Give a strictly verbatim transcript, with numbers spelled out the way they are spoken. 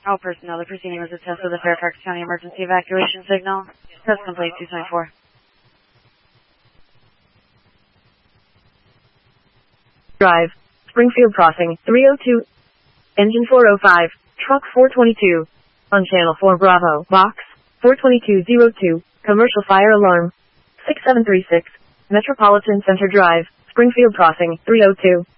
All personnel, the proceeding was a test of the Fairfax County emergency evacuation signal. Test complete, two twenty-four. Drive, Springfield Crossing, three oh two. Engine four oh five, Truck four twenty-two. On Channel four Bravo, Box, four twenty-two oh two, Commercial Fire Alarm, six seven three six, Metropolitan Center Drive, Springfield Crossing, three oh two.